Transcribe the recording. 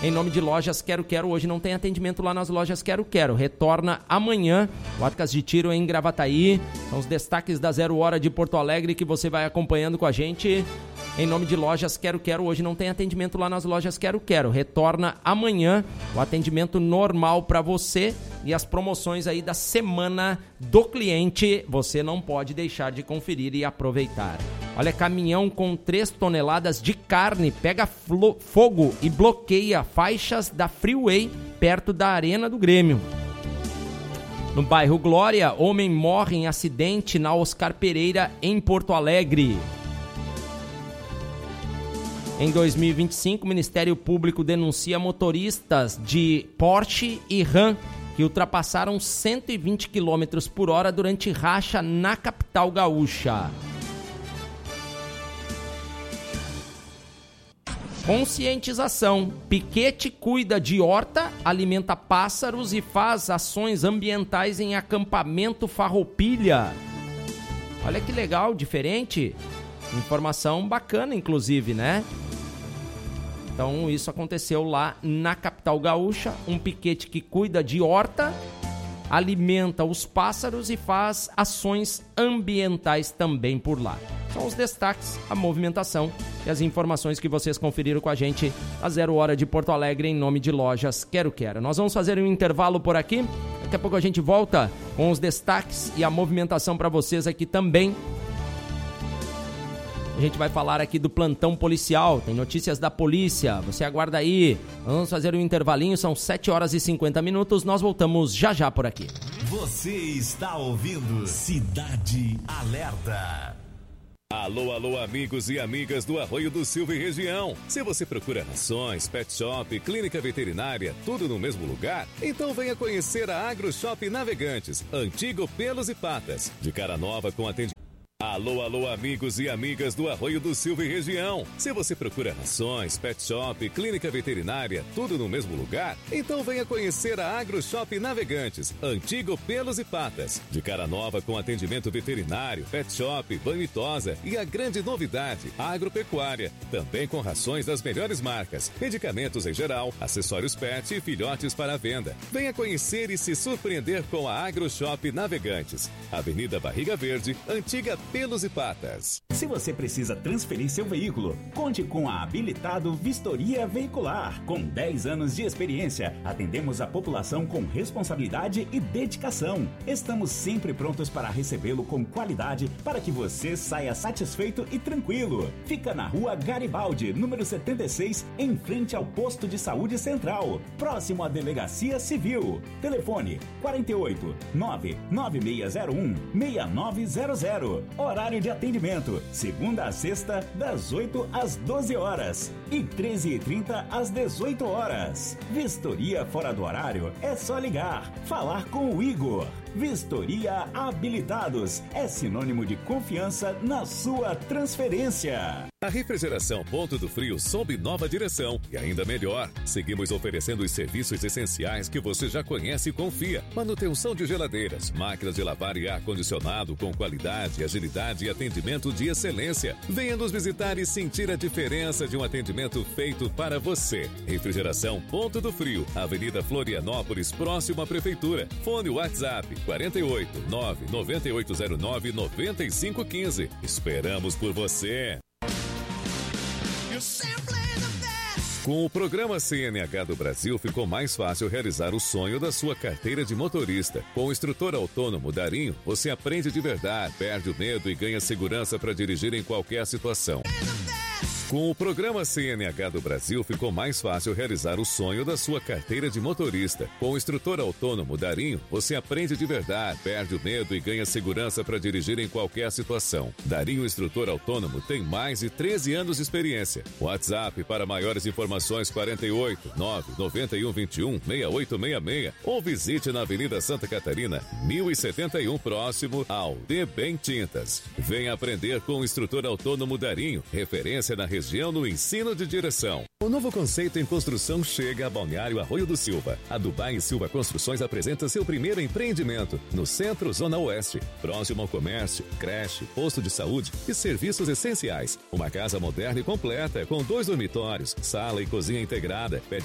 em nome de Lojas Quero Quero. Hoje não tem atendimento lá nas Lojas Quero Quero. Retorna amanhã. Óticas de Tiro em Gravataí. São os destaques da 0 hora de Porto Alegre que você vai acompanhando com a gente. Em nome de Lojas Quero Quero. Hoje não tem atendimento lá nas Lojas Quero Quero. Retorna amanhã o atendimento normal para você e as promoções aí da semana do cliente. Você não pode deixar de conferir e aproveitar. Olha, caminhão com 3 toneladas de carne pega fogo e bloqueia faixas da Freeway perto da Arena do Grêmio. No bairro Glória, homem morre em acidente na Oscar Pereira, em Porto Alegre. Em 2025, o Ministério Público denuncia motoristas de Porsche e Ram que ultrapassaram 120 km por hora durante racha na capital gaúcha. Conscientização. Piquete cuida de horta, alimenta pássaros e faz ações ambientais em acampamento Farroupilha. Olha que legal, diferente. Informação bacana, inclusive, né? Então, isso aconteceu lá na capital gaúcha. Um piquete que cuida de horta, alimenta os pássaros e faz ações ambientais também por lá. São os destaques, a movimentação e as informações que vocês conferiram com a gente a 0 hora de Porto Alegre, em nome de Lojas Quero Quero. Nós vamos fazer um intervalo por aqui. Daqui a pouco a gente volta com os destaques e a movimentação para vocês aqui também. A gente vai falar aqui do plantão policial, tem notícias da polícia, você aguarda aí. Vamos fazer um intervalinho, são 7 horas e 50 minutos, nós voltamos já já por aqui. Você está ouvindo Cidade Alerta. Alô, alô, amigos e amigas do Arroio do Silva e região. Se você procura rações, pet shop, clínica veterinária, tudo no mesmo lugar, então venha conhecer a Agro Shop Navegantes, antigo Pelos e Patas, de cara nova com atendimento. Alô, alô, amigos e amigas do Arroio do Silva e região. Se você procura rações, pet shop, clínica veterinária, tudo no mesmo lugar, então venha conhecer a Agro Shop Navegantes, antigo Pelos e Patas, de cara nova com atendimento veterinário, pet shop, banho e tosa e a grande novidade, agropecuária, também com rações das melhores marcas, medicamentos em geral, acessórios pet e filhotes para venda. Venha conhecer e se surpreender com a Agro Shop Navegantes, Avenida Barriga Verde, antiga Pelos e Patas. Se você precisa transferir seu veículo, conte com a Habilitado Vistoria Veicular. Com 10 anos de experiência, atendemos a população com responsabilidade e dedicação. Estamos sempre prontos para recebê-lo com qualidade para que você saia satisfeito e tranquilo. Fica na Rua Garibaldi, número 76, em frente ao Posto de Saúde Central, próximo à Delegacia Civil. Telefone 48 99601 6900. Horário de atendimento, segunda a sexta, das 8 às 12 horas e 13h30 às 18 horas. Vistoria fora do horário é só ligar, falar com o Igor. Vistoria Habilitados é sinônimo de confiança na sua transferência. A refrigeração Ponto do Frio sob nova direção e ainda melhor. Seguimos oferecendo os serviços essenciais que você já conhece e confia. Manutenção de geladeiras, máquinas de lavar e ar-condicionado com qualidade, agilidade e atendimento de excelência. Venha nos visitar e sentir a diferença de um atendimento feito para você. Refrigeração Ponto do Frio, Avenida Florianópolis, próximo à Prefeitura. Fone WhatsApp 48 99809 9515. Esperamos por você. Com o programa CNH do Brasil, ficou mais fácil realizar o sonho da sua carteira de motorista. Com o instrutor autônomo Darinho, você aprende de verdade, perde o medo e ganha segurança para dirigir em qualquer situação. Com o programa CNH do Brasil, ficou mais fácil realizar o sonho da sua carteira de motorista. Com o instrutor autônomo Darinho, você aprende de verdade, perde o medo e ganha segurança para dirigir em qualquer situação. Darinho Instrutor Autônomo tem mais de 13 anos de experiência. WhatsApp para maiores informações 48 991 21 6866 ou visite na Avenida Santa Catarina, 1071, próximo ao Debem Tintas. Venha aprender com o instrutor autônomo Darinho, referência na região no ensino de direção. O novo conceito em construção chega a Balneário Arroio do Silva. A Dubai Silva Construções apresenta seu primeiro empreendimento no Centro Zona Oeste, próximo ao comércio, creche, posto de saúde e serviços essenciais. Uma casa moderna e completa, com 2 dormitórios, sala e cozinha integrada, pé